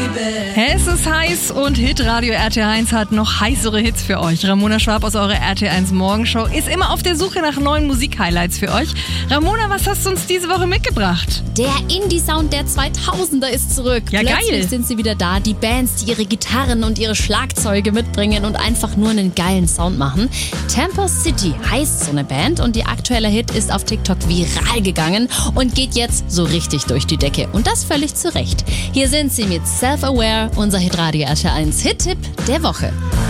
Es ist heiß und Hitradio RTL 1 hat noch heißere Hits für euch. Ramona Schwab aus eurer RTL 1 Morgenshow ist immer auf der Suche nach neuen Musikhighlights für euch. Ramona, was hast du uns diese Woche mitgebracht? Der Indie-Sound der 2000er ist zurück. Ja, Plötzlich geil. sind sie wieder da. Die Bands, die ihre Gitarren und ihre Schlagzeuge mitbringen und einfach nur einen geilen Sound machen. Temple City heißt so eine Band und die aktuelle Hit ist auf TikTok viral gegangen und geht jetzt so richtig durch die Decke. Und das völlig zu Recht. Hier sind sie mit Self-Aware, unser Hitradio RTL 1 Hit-Tipp der Woche.